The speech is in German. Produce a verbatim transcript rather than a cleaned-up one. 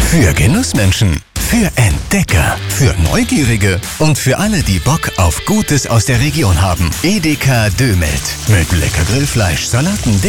Für Genussmenschen, für Entdecker, für Neugierige und für alle, die Bock auf Gutes aus der Region haben. Edeka Dömelt. Mit lecker Grillfleisch, Salaten,